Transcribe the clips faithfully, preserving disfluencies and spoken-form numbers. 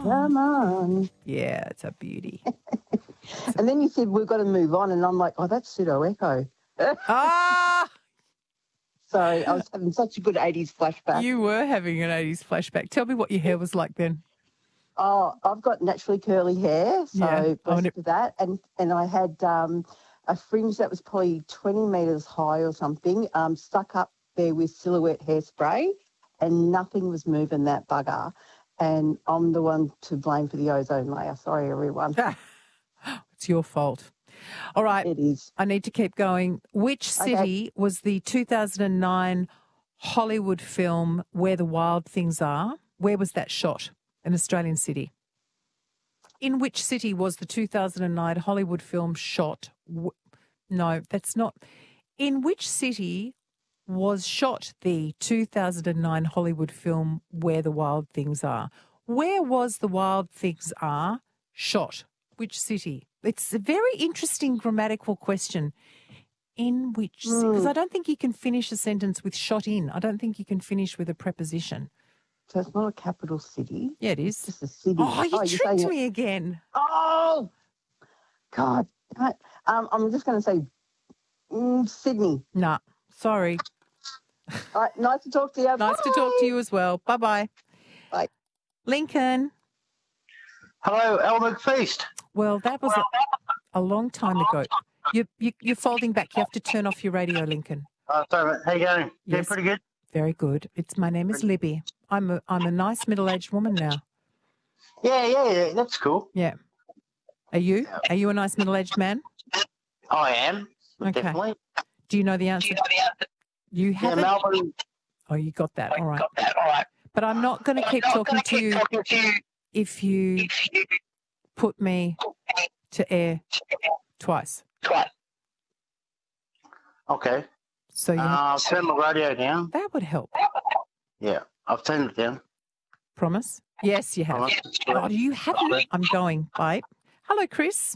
Come on. Yeah, it's a beauty. And then you said, we've got to move on. And I'm like, oh, that's Pseudo Echo. Ah! Sorry, I was having such a good eighties flashback. You were having an eighties flashback. Tell me what your hair was like then. Oh, I've got naturally curly hair, so Yeah. blessed Oh, for that. And and I had um, a fringe that was probably twenty metres high or something, um, stuck up there with Silhouette hairspray, and nothing was moving that bugger. And I'm the one to blame for the ozone layer. Sorry, everyone. It's your fault. All right. It is. I need to keep going. Which city Okay. was the two thousand nine Hollywood film Where the Wild Things Are? Where was that shot? An Australian city. In which city was the two thousand nine Hollywood film shot? W- No, that's not. In which city was shot the two thousand nine Hollywood film Where the Wild Things Are? Where was The Wild Things Are shot? Which city? It's a very interesting grammatical question. In which city? Because I don't think you can finish a sentence with shot in. I don't think you can finish with a preposition. So it's not a capital city. Yeah, it It's is. just a city. Oh, you you're tricked saying it- me again. Oh, God. damn it. Um, I'm just going to say mm, Sydney. Nah, sorry. All right, nice to talk to you. Nice to talk to you as well. Bye-bye. Bye. Lincoln. Hello, El McFeast. Well, that was a, a long time ago. You, you, you're folding back. You have to turn off your radio, Lincoln. Uh, sorry, mate. How you going? Yeah, Yes. pretty good. Very good. It's my name is Libby. I'm a I'm a nice middle-aged woman now. Yeah, yeah, yeah. That's cool. Yeah. Are you? Are you a nice middle-aged man? I am. Okay. Definitely. Do you know the answer? You Yeah, haven't. Melbourne. Oh, you got that. All right. Got that. All right. But I'm not going to keep talking to you Talking to you. if you put me to air twice. Twice. Okay. So you Uh, have, I'll turn my radio down. that would help. Yeah, I've turned it down. Promise? Yes, you have. Promise. Oh, you haven't? I'm going. Bye. Hello, Chris.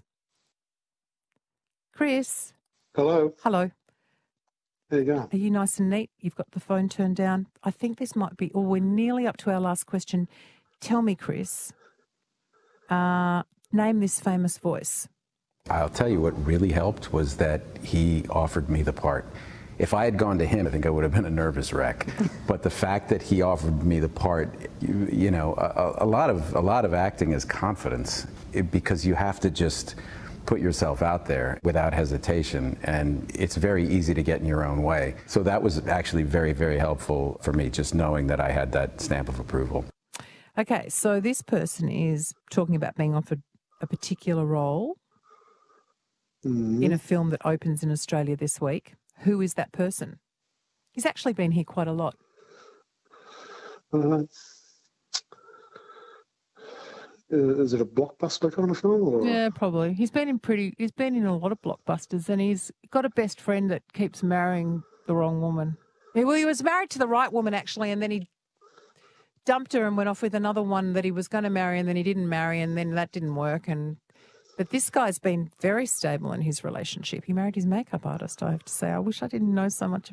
Chris. Hello. Hello. There you go. Are you nice and neat? You've got the phone turned down. I think this might be, oh, we're nearly up to our last question. Tell me, Chris, uh, name this famous voice. I'll tell you what really helped was that he offered me the part. If I had gone to him, I think I would have been a nervous wreck. But the fact that he offered me the part, you, you know, a, a lot of a lot of acting is confidence, it, because you have to just put yourself out there without hesitation, and it's very easy to get in your own way. So that was actually very, very helpful for me, just knowing that I had that stamp of approval. Okay, so this person is talking about being offered a particular role Mm. in a film that opens in Australia this week. Who is that person? He's actually been here quite a lot. Uh, uh, is it a blockbuster kind of film? Or? Yeah, probably. He's been in pretty. He's been in a lot of blockbusters, and he's got a best friend that keeps marrying the wrong woman. Well, he was married to the right woman actually, and then he dumped her and went off with another one that he was going to marry, and then he didn't marry, and then that didn't work. And but this guy's been very stable in his relationship. He married his makeup artist. I have to say, I wish I didn't know so much